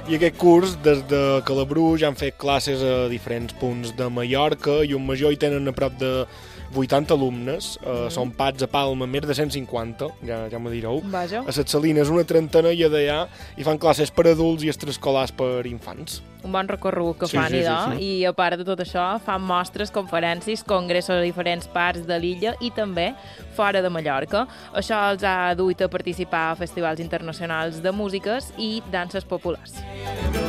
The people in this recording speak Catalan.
I aquest curs, des de Calabruix, han fet classes a diferents punts de Mallorca i un major hi tenen a prop de 80 alumnes, són Pats a Palma més de 150, ja me direu. Vaja. A Ses Salines una trentena i a Deià hi fan classes per adults i extraescolars per infants. Un bon recorregut que Sí, fan, sí, idò. sí. I a part de tot això, fan mostres, conferències, congressos a diferents parts de l'illa i també fora de Mallorca. Això els ha duit a participar a festivals internacionals de músiques i danses populars.